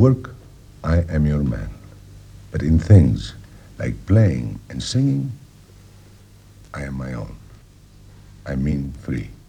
work, I am your man. But in things like playing and singing, I am my own. I mean free.